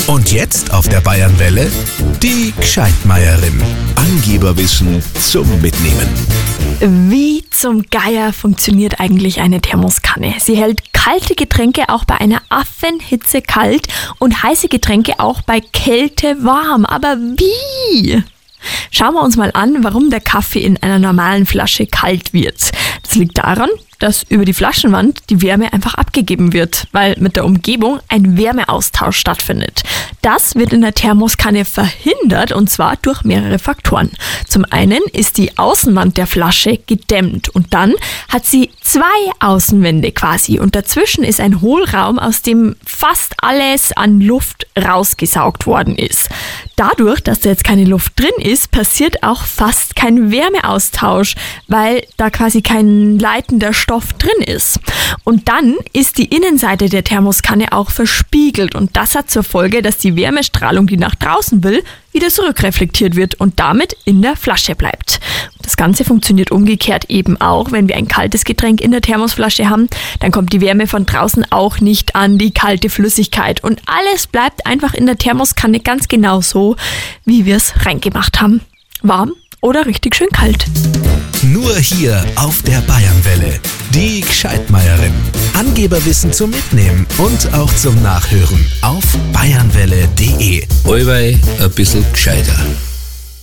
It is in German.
Und jetzt auf der Bayernwelle die Gscheitmeierin. Angeberwissen zum Mitnehmen. Wie zum Geier funktioniert eigentlich eine Thermoskanne? Sie hält kalte Getränke auch bei einer Affenhitze kalt und heiße Getränke auch bei Kälte warm. Aber wie? Schauen wir uns mal an, warum der Kaffee in einer normalen Flasche kalt wird. Das liegt daran, dass über die Flaschenwand die Wärme einfach abgegeben wird, weil mit der Umgebung ein Wärmeaustausch stattfindet. Das wird in der Thermoskanne verhindert, und zwar durch mehrere Faktoren. Zum einen ist die Außenwand der Flasche gedämmt und dann hat sie 2 Außenwände quasi und dazwischen ist ein Hohlraum, aus dem fast alles an Luft rausgesaugt worden ist. Dadurch, dass da jetzt keine Luft drin ist, passiert auch fast kein Wärmeaustausch, weil da quasi kein leitender Stoff drin ist. Und dann ist die Innenseite der Thermoskanne auch verspiegelt und das hat zur Folge, dass die Wärmestrahlung, die nach draußen will, wieder zurückreflektiert wird und damit in der Flasche bleibt. Das Ganze funktioniert umgekehrt eben auch, wenn wir ein kaltes Getränk in der Thermosflasche haben, dann kommt die Wärme von draußen auch nicht an die kalte Flüssigkeit und alles bleibt einfach in der Thermoskanne ganz genau so, wie wir es reingemacht haben. Warm oder richtig schön kalt. Nur hier auf der Bayernwelle. Die Gscheitmeierin. Angeberwissen zum Mitnehmen und auch zum Nachhören auf bayernwelle.de. Allweil ein bisschen gescheiter.